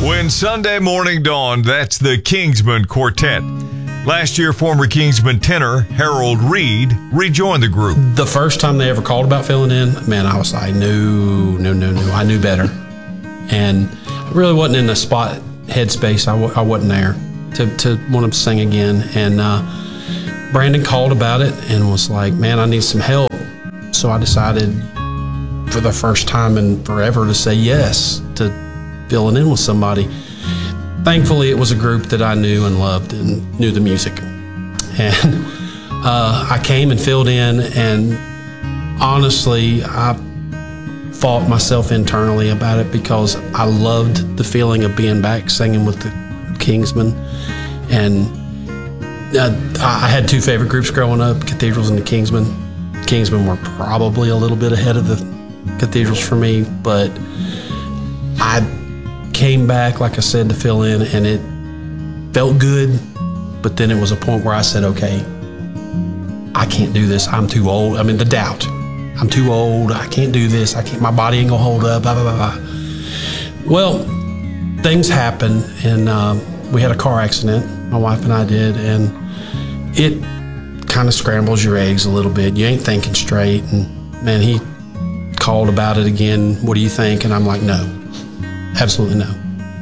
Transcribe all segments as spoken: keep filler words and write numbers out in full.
When Sunday morning dawned, that's the Kingsmen Quartet. Last year, former Kingsmen tenor Harold Reed rejoined the group. The first time they ever called about filling in, man, I was like, no, no, no, no. I knew better. And I really wasn't in the spot headspace. I, w- I wasn't there to, to want to sing again. And uh, Brandon called about it and was like, man, I need some help. So I decided for the first time in forever to say yes to filling in with somebody. Thankfully, it was a group that I knew and loved and knew the music. And uh, I came and filled in, and honestly, I fought myself internally about it because I loved the feeling of being back singing with the Kingsmen. And uh, I had two favorite groups growing up, Cathedrals and the Kingsmen. Kingsmen were probably a little bit ahead of the Cathedrals for me, but I came back, like I said, to fill in, and it felt good, but then it was a point where I said, okay, I can't do this. I'm too old. I mean, the doubt. I'm too old. I can't do this. I can't. My body ain't gonna hold up. Blah, blah, blah, blah. Well, things happened, and um, we had a car accident. My wife and I did, and it kind of scrambles your eggs a little bit. You ain't thinking straight, and man, he called about it again. What do you think? And I'm like, no. Absolutely no.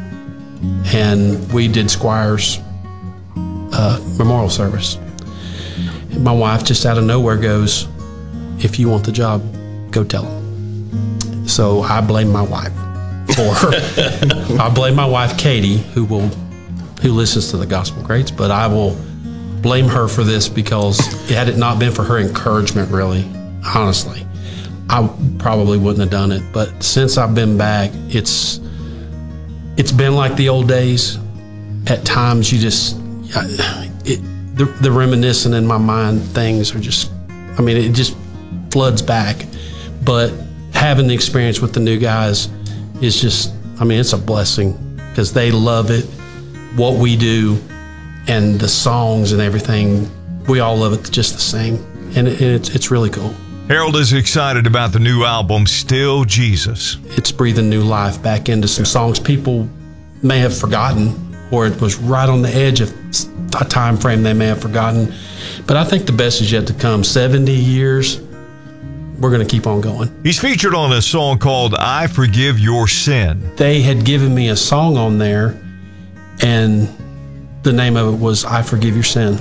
And we did Squire's uh, memorial service. And my wife just out of nowhere goes, if you want the job, go tell him. So I blame my wife for I blame my wife, Katie, who will who listens to the Gospel Greats, but I will blame her for this because had it not been for her encouragement, really, honestly, I probably wouldn't have done it. But since I've been back, it's It's been like the old days. At times, you just, it, the, the reminiscent in my mind things are just, I mean, it just floods back. But having the experience with the new guys is just, I mean, it's a blessing because they love it, what we do, and the songs and everything. We all love it just the same. And it, it's, it's really cool. Harold is excited about the new album, Still Jesus. It's breathing new life back into some songs people may have forgotten, or it was right on the edge of a time frame they may have forgotten. But I think the best is yet to come. seventy years, we're going to keep on going. He's featured on a song called I Forgive Your Sin. They had given me a song on there, and the name of it was I Forgive Your Sin.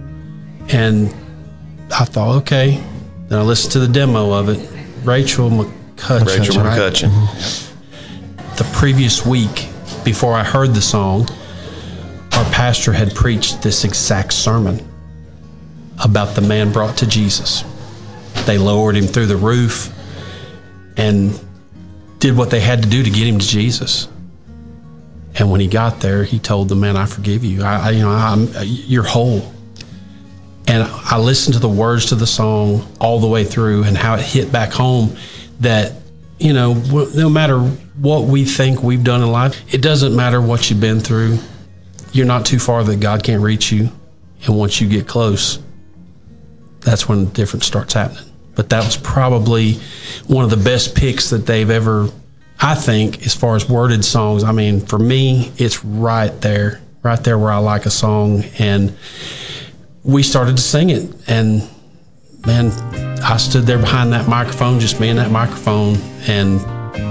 And I thought, okay. Then I listened to the demo of it. Rachel McCutcheon. Rachel McCutcheon. Right? The previous week, before I heard the song, our pastor had preached this exact sermon about the man brought to Jesus. They lowered him through the roof and did what they had to do to get him to Jesus. And when he got there, he told the man, I forgive you. I, I you know, I'm, you're whole. And I listened to the words to the song all the way through and how it hit back home that, you know, no matter what we think we've done in life, it doesn't matter what you've been through. You're not too far that God can't reach you. And once you get close, that's when the difference starts happening. But that was probably one of the best picks that they've ever, I think, as far as worded songs. I mean, for me, it's right there, right there where I like a song. And we started to sing it, and man, I stood there behind that microphone, just me and that microphone, and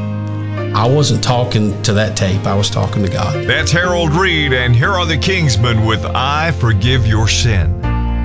I wasn't talking to that tape, I was talking to God. That's Harold Reed, and here are the Kingsmen with I Forgive Your Sin.